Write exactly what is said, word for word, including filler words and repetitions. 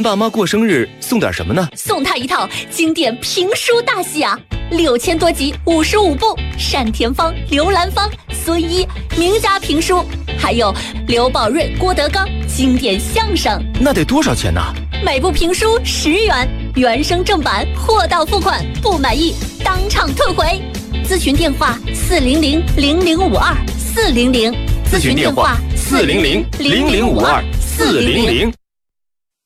爸妈过生日送点什么呢？ 送他一套经典评书大戏啊，六千多集，五十五部，单田芳、刘兰芳、孙一名家评书，还有刘宝瑞、郭德纲经典相声。 那得多少钱呢？ 每部评书十元，原声正版，货到付款，不满意当场退回。咨询电话四零零零零五二四零零， 咨询电话四零零零零五二四零零。